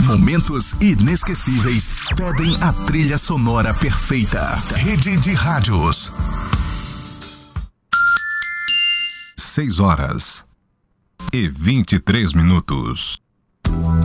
Momentos inesquecíveis pedem a trilha sonora perfeita. Rede de Rádios. 6 horas e 23 minutos.